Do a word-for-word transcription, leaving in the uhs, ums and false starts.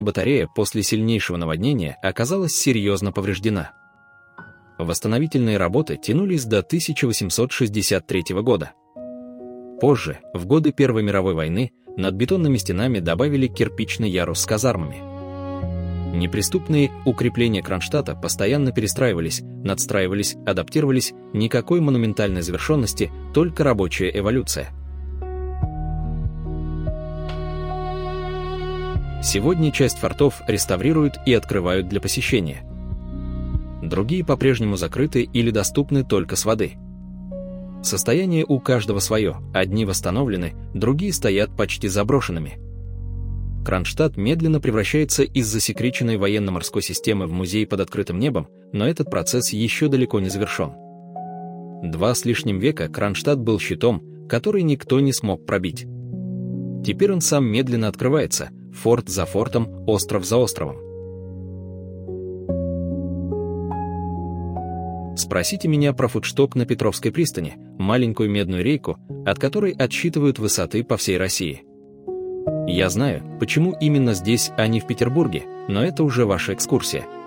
Батарея после сильнейшего наводнения оказалась серьезно повреждена. Восстановительные работы тянулись до тысяча восемьсот шестьдесят третьего года. Позже, в годы Первой мировой войны, над бетонными стенами добавили кирпичный ярус с казармами. Неприступные укрепления Кронштадта постоянно перестраивались, надстраивались, адаптировались, никакой монументальной завершенности, только рабочая эволюция. Сегодня часть фортов реставрируют и открывают для посещения. Другие по-прежнему закрыты или доступны только с воды. Состояние у каждого свое, одни восстановлены, другие стоят почти заброшенными. Кронштадт медленно превращается из засекреченной военно-морской системы в музей под открытым небом, но этот процесс еще далеко не завершен. Два с лишним века Кронштадт был щитом, который никто не смог пробить. Теперь он сам медленно открывается, форт за фортом, остров за островом. Спросите меня про фудшток на Петровской пристани, маленькую медную рейку, от которой отсчитывают высоты по всей России. Я знаю, почему именно здесь, а не в Петербурге, но это уже ваша экскурсия.